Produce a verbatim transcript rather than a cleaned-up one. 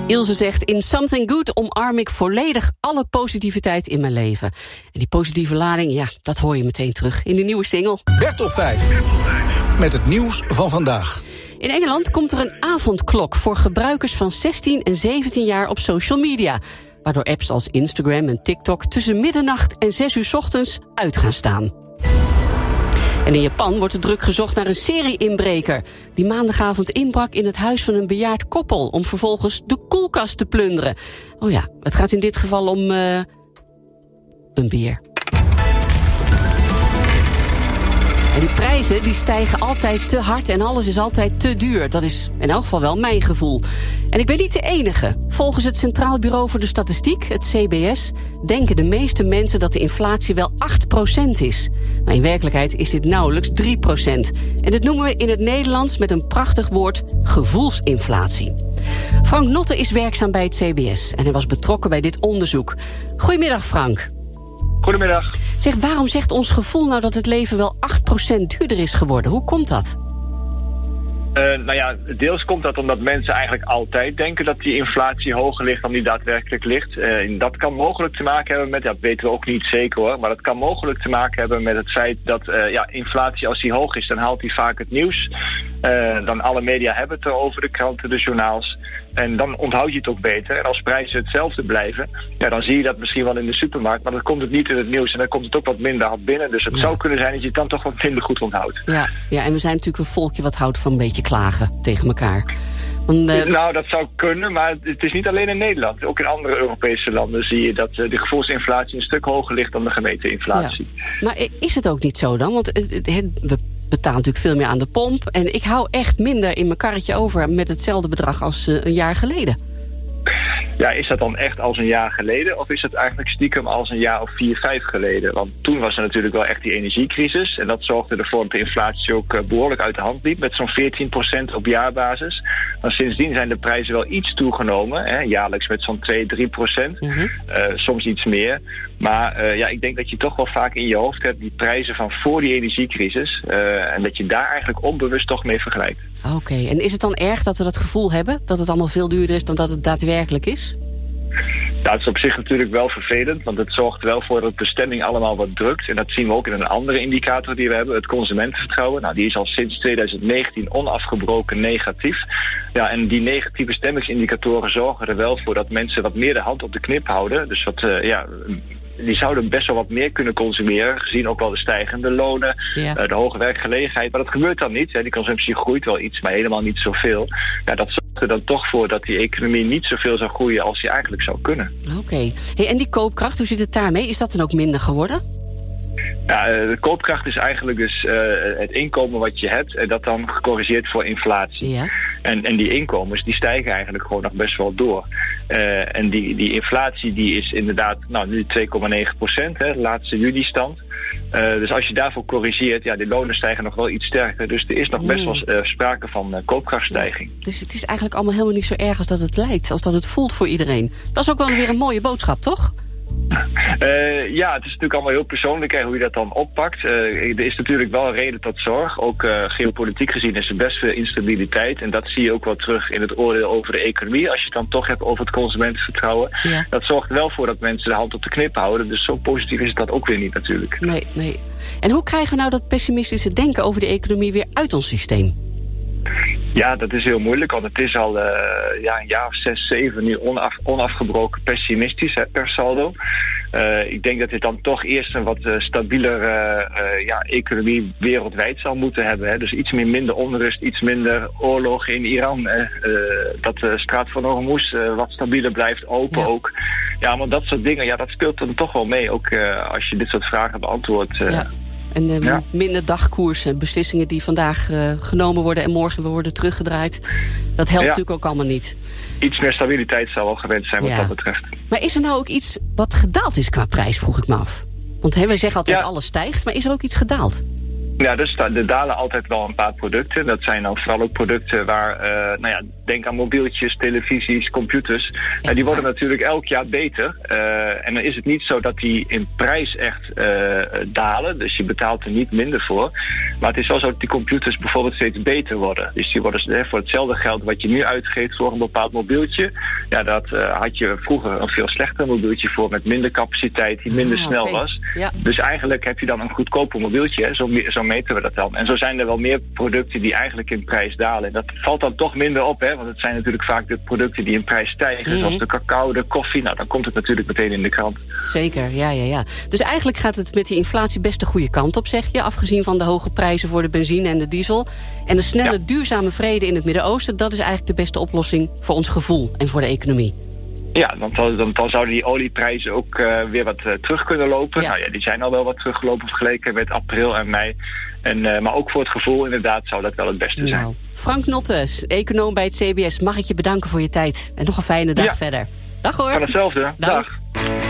Ilse zegt, in Something Good omarm ik volledig alle positiviteit in mijn leven. En die positieve lading, ja, dat hoor je meteen terug in de nieuwe single. Bert op vijf. Met het nieuws van vandaag. In Engeland komt er een avondklok voor gebruikers van zestien en zeventien jaar op social media, waardoor apps als Instagram en TikTok tussen middernacht en zes uur 's ochtends uit gaan staan. En in Japan wordt er druk gezocht naar een serie-inbreker die maandagavond inbrak in het huis van een bejaard koppel om vervolgens de koelkast te plunderen. Oh ja, het gaat in dit geval om uh, een beer. En die prijzen die stijgen altijd te hard en alles is altijd te duur. Dat is in elk geval wel mijn gevoel. En ik ben niet de enige. Volgens het Centraal Bureau voor de Statistiek, het C B S, denken de meeste mensen dat de inflatie wel acht procent is. Maar in werkelijkheid is dit nauwelijks drie procent. En dat noemen we in het Nederlands met een prachtig woord gevoelsinflatie. Frank Notte is werkzaam bij het C B S en hij was betrokken bij dit onderzoek. Goedemiddag, Frank. Goedemiddag. Zeg, waarom zegt ons gevoel nou dat het leven wel acht procent duurder is geworden? Hoe komt dat? Uh, nou ja, deels komt dat omdat mensen eigenlijk altijd denken dat die inflatie hoger ligt dan die daadwerkelijk ligt. Uh, en dat kan mogelijk te maken hebben met, ja, dat weten we ook niet zeker hoor, maar dat kan mogelijk te maken hebben met het feit dat uh, ja, inflatie, als die hoog is, dan haalt die vaak het nieuws. Uh, dan alle media hebben het erover, de kranten, de journaals. En dan onthoud je het ook beter. En als prijzen hetzelfde blijven, ja, dan zie je dat misschien wel in de supermarkt, maar dan komt het niet in het nieuws en dan komt het ook wat minder hard binnen. Dus het ja. zou kunnen zijn dat je het dan toch wat minder goed onthoudt. Ja, ja, en we zijn natuurlijk een volkje wat houdt van een beetje klagen tegen elkaar. Want, uh... Nou, dat zou kunnen, maar het is niet alleen in Nederland. Ook in andere Europese landen zie je dat uh, de gevoelsinflatie een stuk hoger ligt dan de gemeten inflatie. Ja. Maar is het ook niet zo dan? Want uh, we betalen natuurlijk veel meer aan de pomp en ik hou echt minder in mijn karretje over met hetzelfde bedrag als uh, een jaar geleden. Ja, is dat dan echt als een jaar geleden of is het eigenlijk stiekem als een jaar of vier, vijf geleden? Want toen was er natuurlijk wel echt die energiecrisis en dat zorgde ervoor dat de inflatie ook uh, behoorlijk uit de hand liep met zo'n veertien procent op jaarbasis. Maar sindsdien zijn de prijzen wel iets toegenomen, hè, jaarlijks met zo'n twee, drie procent, mm-hmm. uh, soms iets meer. Maar uh, ja, ik denk dat je toch wel vaak in je hoofd hebt die prijzen van voor die energiecrisis uh, en dat je daar eigenlijk onbewust toch mee vergelijkt. Oké, okay. En is het dan erg dat we dat gevoel hebben dat het allemaal veel duurder is dan dat het daadwerkelijk is? Ja, het is op zich natuurlijk wel vervelend, want het zorgt wel voor dat de stemming allemaal wat drukt. En dat zien we ook in een andere indicator die we hebben, het consumentenvertrouwen. Nou, die is al sinds twintig negentien onafgebroken negatief. Ja, en die negatieve stemmingsindicatoren zorgen er wel voor dat mensen wat meer de hand op de knip houden. Dus wat, uh, ja... die zouden best wel wat meer kunnen consumeren, gezien ook wel de stijgende lonen, ja. uh, de hoge werkgelegenheid. Maar dat gebeurt dan niet. Hè. Die consumptie groeit wel iets, maar helemaal niet zoveel. Ja, dat zorgt er dan toch voor dat die economie niet zoveel zou groeien als die eigenlijk zou kunnen. Oké. Okay. Hey, en die koopkracht, hoe zit het daarmee? Is dat dan ook minder geworden? Ja, de koopkracht is eigenlijk dus uh, het inkomen wat je hebt en dat dan gecorrigeerd voor inflatie. Ja. En, en die inkomens die stijgen eigenlijk gewoon nog best wel door. Uh, en die, die inflatie die is inderdaad nou, nu twee komma negen procent, hè, de laatste juli-stand. Uh, dus als je daarvoor corrigeert, ja, de lonen stijgen nog wel iets sterker. Dus er is nog best wel uh, sprake van uh, koopkrachtstijging. Ja, dus het is eigenlijk allemaal helemaal niet zo erg als dat het lijkt, als dat het voelt voor iedereen. Dat is ook wel weer een mooie boodschap, toch? Uh, ja, het is natuurlijk allemaal heel persoonlijk hè, hoe je dat dan oppakt. Uh, er is natuurlijk wel een reden tot zorg. Ook uh, geopolitiek gezien is er best veel instabiliteit. En dat zie je ook wel terug in het oordeel over de economie. Als je het dan toch hebt over het consumentenvertrouwen. Ja. Dat zorgt wel voor dat mensen de hand op de knip houden. Dus zo positief is dat ook weer niet natuurlijk. Nee, nee. En hoe krijgen we nou dat pessimistische denken over de economie weer uit ons systeem? Ja, dat is heel moeilijk, want het is al uh, ja, een jaar of zes, zeven nu onaf, onafgebroken pessimistisch hè, per saldo. Uh, ik denk dat dit dan toch eerst een wat uh, stabielere uh, uh, ja, economie wereldwijd zal moeten hebben. Hè. Dus iets meer minder onrust, iets minder oorlog in Iran. Uh, uh, dat de straat van Hormuz uh, wat stabieler blijft, open ja. ook. Ja, maar dat soort dingen, ja, dat speelt dan toch wel mee, ook uh, als je dit soort vragen beantwoordt. Uh, ja. En uh, ja. minder dagkoersen, beslissingen die vandaag uh, genomen worden en morgen weer worden teruggedraaid. Dat helpt ja. natuurlijk ook allemaal niet. Iets meer stabiliteit zou wel gewend zijn wat ja. dat betreft. Maar is er nou ook iets wat gedaald is qua prijs, vroeg ik me af? Want hè, wij zeggen altijd ja. alles stijgt, maar is er ook iets gedaald? Ja, dus er dalen altijd wel een paar producten. Dat zijn dan vooral ook producten waar, uh, nou ja, denk aan mobieltjes, televisies, computers. Uh, die worden natuurlijk elk jaar beter. Uh, en dan is het niet zo dat die in prijs echt uh, dalen. Dus je betaalt er niet minder voor. Maar het is wel zo dat die computers bijvoorbeeld steeds beter worden. Dus die worden uh, voor hetzelfde geld wat je nu uitgeeft voor een bepaald mobieltje. Ja, dat uh, had je vroeger een veel slechter mobieltje voor met minder capaciteit, die minder ah, snel okay. was. Ja. Dus eigenlijk heb je dan een goedkoper mobieltje, hè? Zo, zo meten we dat dan. En zo zijn er wel meer producten die eigenlijk in prijs dalen. En dat valt dan toch minder op, hè? Want het zijn natuurlijk vaak de producten die in prijs stijgen, mm-hmm. zoals de cacao, de koffie. Nou, dan komt het natuurlijk meteen in de krant. Zeker, ja, ja, ja. Dus eigenlijk gaat het met die inflatie best de goede kant op, zeg je, afgezien van de hoge prijzen voor de benzine en de diesel. En de snelle, ja. duurzame vrede in het Midden-Oosten, dat is eigenlijk de beste oplossing voor ons gevoel en voor de economie. Ja, dan, dan, dan zouden die olieprijzen ook uh, weer wat uh, terug kunnen lopen. Ja. Nou ja, die zijn al wel wat teruggelopen vergeleken met april en mei. En, uh, maar ook voor het gevoel inderdaad zou dat wel het beste nou. zijn. Frank Nottes, econoom bij het C B S, mag ik je bedanken voor je tijd. En nog een fijne dag ja. verder. Dag hoor. Van hetzelfde. Dag. Dag.